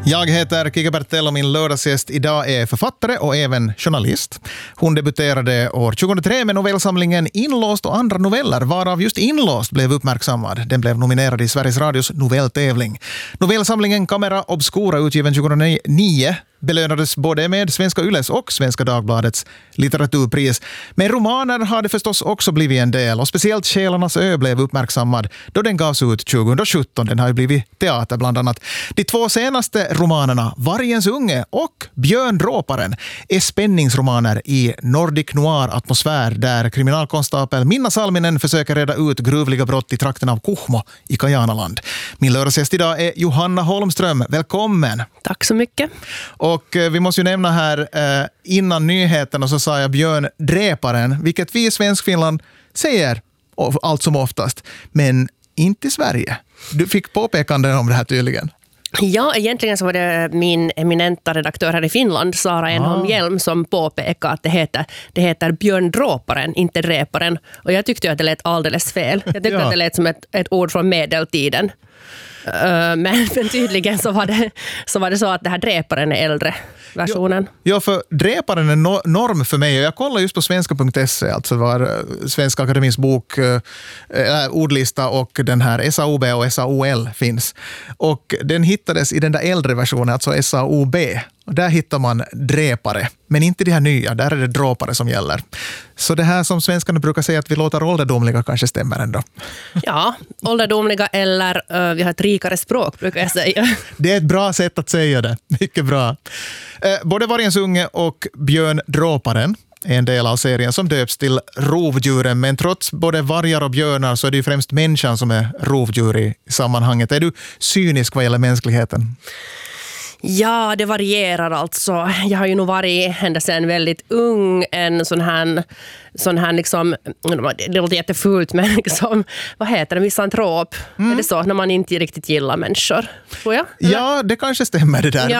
Jag heter Kika Bertell och min lördagsgäst idag är författare och även journalist. Hon debuterade år 2003 med novellsamlingen Inlåst och andra noveller, varav just Inlåst blev uppmärksammad. Den blev nominerad i Sveriges Radios novelltävling. Novellsamlingen Camera Obscura, utgiven 2009, belönades både med Svenska Yles och Svenska Dagbladets litteraturpris. Men romaner har det förstås också blivit en del, och speciellt Själarnas ö blev uppmärksammad då den gavs ut 2017. Den har ju blivit teater bland annat. De två senaste romanerna, Vargens unge och Björndråparen, är spänningsromaner i Nordic noir-atmosfär där kriminalkonstapel Minna Salminen försöker reda ut gruvliga brott i trakten av Kuhmo i Kajanaland. Min lördagsgäst idag är Johanna Holmström. Välkommen! Tack så mycket. Och vi måste ju nämna här, innan nyheterna så sa jag Björndräparen, vilket vi i Svenskfinland säger allt som oftast, men inte i Sverige. Du fick påpekanden om det här tydligen. Ja, egentligen så var det min eminenta redaktör här i Finland, Sara Enholm Hjelm, som påpekade att det heter Björndråparen, inte dräparen. Och jag tyckte att det lät alldeles fel. Jag tyckte att det lät som ett ord från medeltiden. Men tydligen så var det så att det här dräparen är äldre versionen. Ja, för dräparen är norm för mig. Jag kollar just på svenska.se, alltså var Svenska Akademins bok ordlista och den här SAOB och SAOL finns. Och den hittades i den där äldre versionen, alltså SAOB. Och där hittar man dräpare, men inte de här nya, där är det dråpare som gäller. Så det här som svenskarna brukar säga att vi låter ålderdomliga kanske stämmer ändå. Ja, ålderdomliga eller vi har ett rikare språk brukar jag säga. Det är ett bra sätt att säga det, mycket bra. Både Vargens unge och Björndråparen är en del av serien som döps till rovdjuren, men trots både vargar och björnar så är det ju främst människan som är rovdjur i sammanhanget. Är du cynisk vad gäller mänskligheten? Ja, det varierar alltså. Jag har ju nog varit ända sedan väldigt ung en sån här liksom, det låter jättefult, men liksom, vad heter det, misantrop? Är det så, när man inte riktigt gillar människor? Tror jag? Ja, det kanske stämmer det där. Ja.